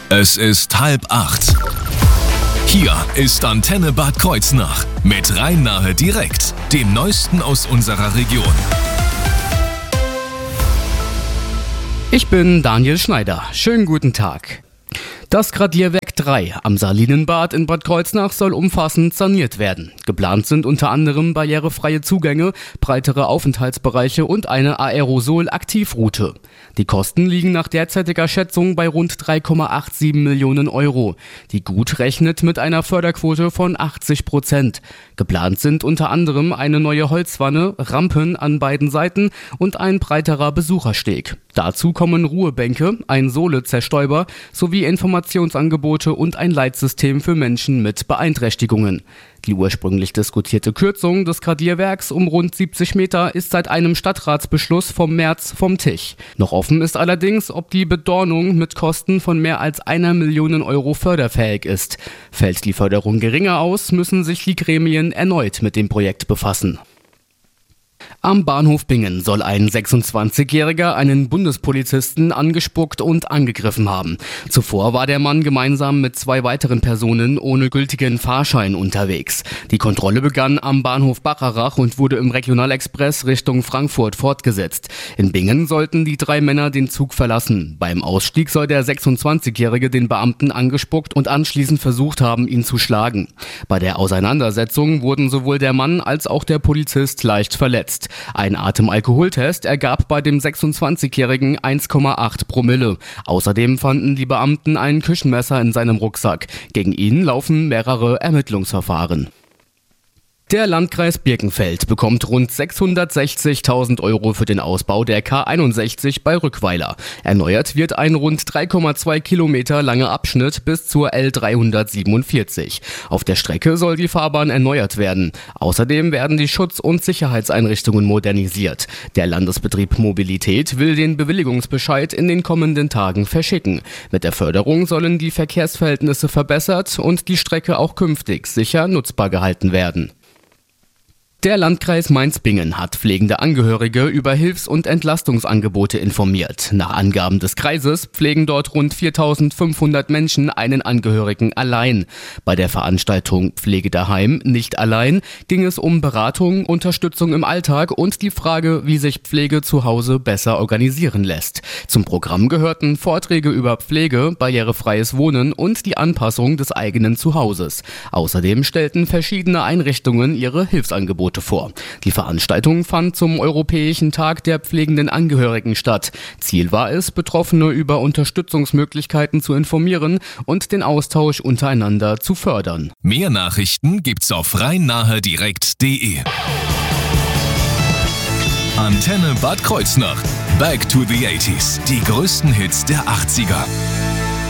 Es ist 7:30. Hier ist Antenne Bad Kreuznach mit Rhein-Nahe direkt, dem Neuesten aus unserer Region. Ich bin Daniel Schneider. Schönen guten Tag. Das Gradierwerk 3 am Salinenbad in Bad Kreuznach soll umfassend saniert werden. Geplant sind unter anderem barrierefreie Zugänge, breitere Aufenthaltsbereiche und eine Aerosol-Aktivroute. Die Kosten liegen nach derzeitiger Schätzung bei rund 3,87 Millionen Euro. Die GUT rechnet mit einer Förderquote von 80%. Geplant sind unter anderem eine neue Holzwanne, Rampen an beiden Seiten und ein breiterer Besuchersteg. Dazu kommen Ruhebänke, ein Sohlezerstäuber sowie Informationsangebote und ein Leitsystem für Menschen mit Beeinträchtigungen. Die ursprünglich diskutierte Kürzung des Gradierwerks um rund 70 Meter ist seit einem Stadtratsbeschluss vom März vom Tisch. Noch offen ist allerdings, ob die Bedornung mit Kosten von mehr als 1 Million Euro förderfähig ist. Fällt die Förderung geringer aus, müssen sich die Gremien erneut mit dem Projekt befassen. Am Bahnhof Bingen soll ein 26-Jähriger einen Bundespolizisten angespuckt und angegriffen haben. Zuvor war der Mann gemeinsam mit 2 weiteren Personen ohne gültigen Fahrschein unterwegs. Die Kontrolle begann am Bahnhof Bacharach und wurde im Regionalexpress Richtung Frankfurt fortgesetzt. In Bingen sollten die 3 Männer den Zug verlassen. Beim Ausstieg soll der 26-Jährige den Beamten angespuckt und anschließend versucht haben, ihn zu schlagen. Bei der Auseinandersetzung wurden sowohl der Mann als auch der Polizist leicht verletzt. Ein Atemalkoholtest ergab bei dem 26-Jährigen 1,8 Promille. Außerdem fanden die Beamten ein Küchenmesser in seinem Rucksack. Gegen ihn laufen mehrere Ermittlungsverfahren. Der Landkreis Birkenfeld bekommt rund 660.000 Euro für den Ausbau der K61 bei Rückweiler. Erneuert wird ein rund 3,2 Kilometer langer Abschnitt bis zur L347. Auf der Strecke soll die Fahrbahn erneuert werden. Außerdem werden die Schutz- und Sicherheitseinrichtungen modernisiert. Der Landesbetrieb Mobilität will den Bewilligungsbescheid in den kommenden Tagen verschicken. Mit der Förderung sollen die Verkehrsverhältnisse verbessert und die Strecke auch künftig sicher nutzbar gehalten werden. Der Landkreis Mainz-Bingen hat pflegende Angehörige über Hilfs- und Entlastungsangebote informiert. Nach Angaben des Kreises pflegen dort rund 4.500 Menschen einen Angehörigen allein. Bei der Veranstaltung Pflege daheim, nicht allein, ging es um Beratung, Unterstützung im Alltag und die Frage, wie sich Pflege zu Hause besser organisieren lässt. Zum Programm gehörten Vorträge über Pflege, barrierefreies Wohnen und die Anpassung des eigenen Zuhauses. Außerdem stellten verschiedene Einrichtungen ihre Hilfsangebote vor. Die Veranstaltung fand zum Europäischen Tag der pflegenden Angehörigen statt. Ziel war es, Betroffene über Unterstützungsmöglichkeiten zu informieren und den Austausch untereinander zu fördern. Mehr Nachrichten gibt's auf rhein-nahe-direkt.de. Antenne Bad Kreuznach. Back to the 80s. Die größten Hits der 80er.